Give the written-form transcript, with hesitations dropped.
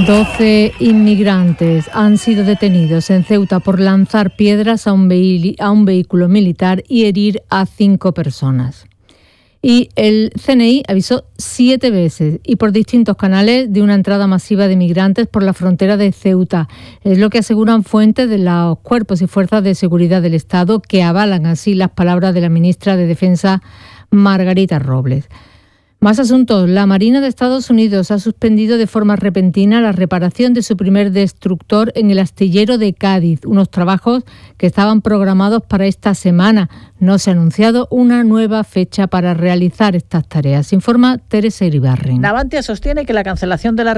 12 inmigrantes han sido detenidos en Ceuta por lanzar piedras a un vehículo militar y herir a 5 personas. Y el CNI avisó 7 veces y por distintos canales de una entrada masiva de migrantes por la frontera de Ceuta. Es lo que aseguran fuentes de los cuerpos y fuerzas de seguridad del Estado, que avalan así las palabras de la ministra de Defensa, Margarita Robles. Más asuntos. La Marina de Estados Unidos ha suspendido de forma repentina la reparación de su primer destructor en el astillero de Cádiz, unos trabajos que estaban programados para esta semana. No se ha anunciado una nueva fecha para realizar estas tareas, informa Teresa Iribarren. Navantia sostiene que la cancelación de la